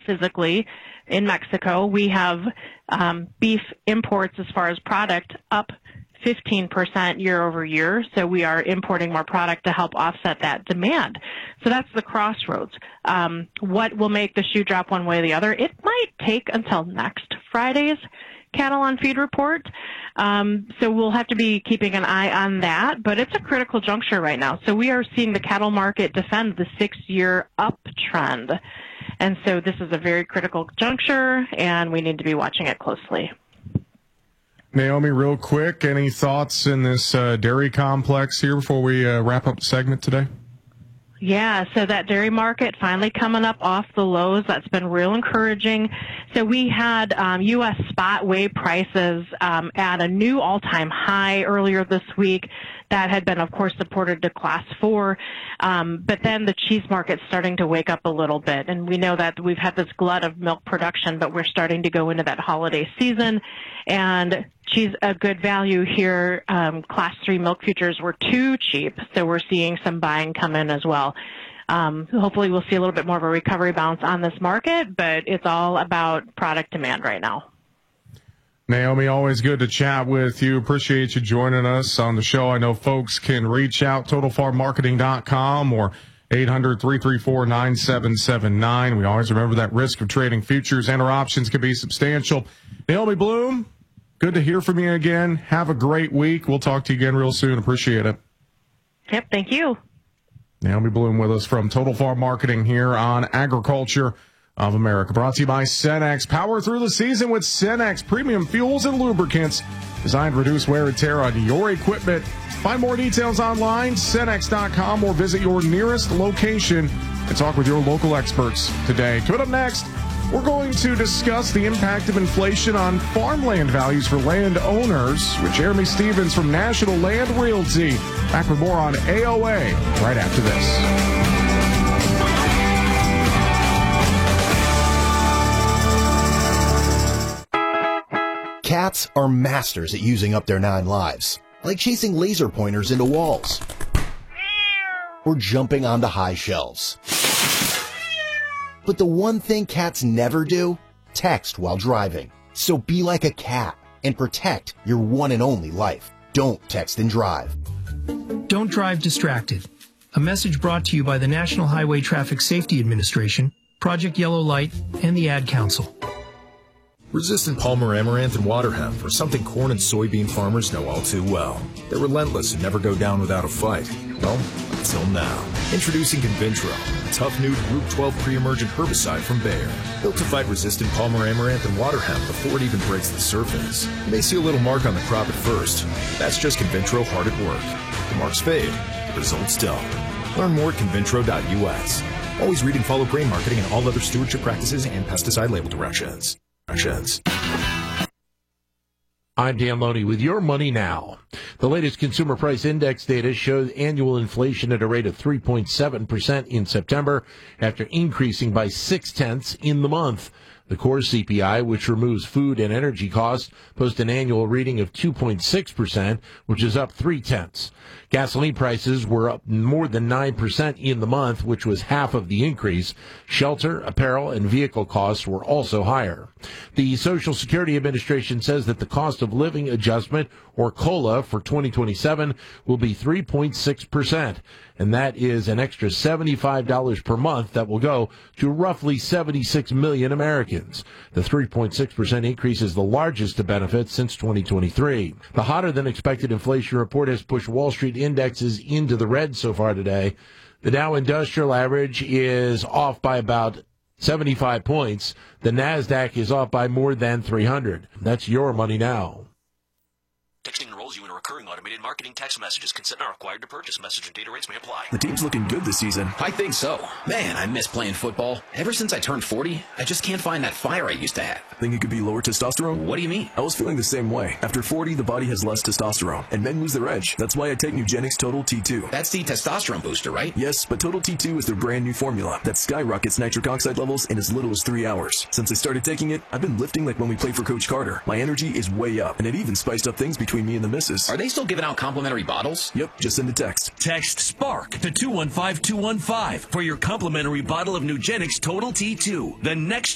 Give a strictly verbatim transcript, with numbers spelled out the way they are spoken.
physically in Mexico. We have um, beef imports as far as product up fifteen percent year over year, so we are importing more product to help offset that demand. So that's the crossroads. Um, what will make the shoe drop one way or the other? It might take until next Friday's cattle on feed report, um, so we'll have to be keeping an eye on that, but it's a critical juncture right now. So we are seeing the cattle market defend the six-year uptrend, and so this is a very critical juncture, and we need to be watching it closely. Naomi, real quick, any thoughts in this uh, dairy complex here before we uh, wrap up the segment today? Yeah, so that dairy market finally coming up off the lows. That's been real encouraging. So we had um, U S spot whey prices um, at a new all-time high earlier this week. That had been, of course, supported to class four. Um, but then the cheese market's starting to wake up a little bit. And we know that we've had this glut of milk production, but we're starting to go into that holiday season. And cheese, a good value here. Um, class three milk futures were too cheap, so we're seeing some buying come in as well. Um, hopefully we'll see a little bit more of a recovery bounce on this market, but it's all about product demand right now. Naomi, always good to chat with you. Appreciate you joining us on the show. I know folks can reach out, total farm marketing dot com or eight hundred, three three four, nine seven seven nine. We always remember that risk of trading futures and our options can be substantial. Naomi Blohm, good to hear from you again. Have a great week. We'll talk to you again real soon. Appreciate it. Yep, thank you. Naomi Blohm with us from Total Farm Marketing here on Agriculture of America. Brought to you by Cenex. Power through the season with Cenex Premium Fuels and Lubricants designed to reduce wear and tear on your equipment. Find more details online, Cenex dot com, or visit your nearest location and talk with your local experts today. Coming up next, we're going to discuss the impact of inflation on farmland values for landowners with Jeremy Stevens from National Land Realty. Back with more on A O A right after this. Cats are masters at using up their nine lives, like chasing laser pointers into walls or jumping onto high shelves. But the one thing cats never do, text while driving. So be like a cat and protect your one and only life. Don't text and drive. Don't drive distracted. A message brought to you by the National Highway Traffic Safety Administration, Project Yellow Light, and the Ad Council. Resistant Palmer Amaranth and water hemp are something corn and soybean farmers know all too well. They're relentless and never go down without a fight. Well, until now. Introducing Convintro, a tough new Group twelve pre-emergent herbicide from Bayer. Built to fight resistant Palmer Amaranth and water hemp before it even breaks the surface. You may see a little mark on the crop at first. That's just Convintro hard at work. The marks fade, the results don't. Learn more at convintro dot U S. Always read and follow grain marketing and all other stewardship practices and pesticide label directions. Directions. I'm Dan Loney with Your Money Now. The latest consumer price index data shows annual inflation at a rate of three point seven percent in September after increasing by six tenths in the month. The core C P I, which removes food and energy costs, posted an annual reading of two point six percent, which is up three tenths. Gasoline prices were up more than nine percent in the month, which was half of the increase. Shelter, apparel, and vehicle costs were also higher. The Social Security Administration says that the cost of living adjustment, or COLA, for twenty twenty-seven will be three point six percent, and that is an extra seventy-five dollars per month that will go to roughly seventy-six million Americans. The three point six percent increase is the largest to benefit since twenty twenty-three. The hotter-than-expected inflation report has pushed Wall Street indexes into the red so far today. The Dow Industrial Average is off by about seventy-five points. The NASDAQ is off by more than three hundred. That's Your Money Now. Texting enrolls you in a recurring automated marketing text messages. Consent not required to purchase. Message and data rates may apply. The team's looking good this season. I think so. Man, I miss playing football. Ever since I turned forty, I just can't find that fire I used to have. Think it could be lower testosterone? What do you mean? I was feeling the same way. After forty, the body has less testosterone, and men lose their edge. That's why I take Nugenix Total T two. That's the testosterone booster, right? Yes, but Total T two is their brand new formula that skyrockets nitric oxide levels in as little as three hours. Since I started taking it, I've been lifting like when we played for Coach Carter. My energy is way up, and it even spiced up things between me and the missus. Are they still giving out complimentary bottles? Yep, just send a text. Text SPARK to two one five two one five for your complimentary bottle of Nugenix Total T two. The next